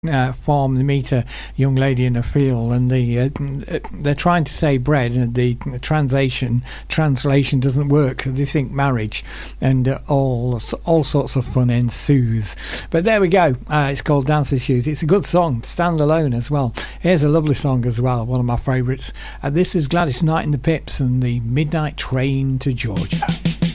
farm. They meet a young lady in a field, and they're trying to say bread, and the translation doesn't work. They think marriage, and all sorts of fun ensues. But there we go. It's called Dancer's Shoes. It's a good song, stand alone as well. Here's a lovely song as well, one of my favourites. This is Gladys Knight and the Pips and the Midnight Train to Georgia.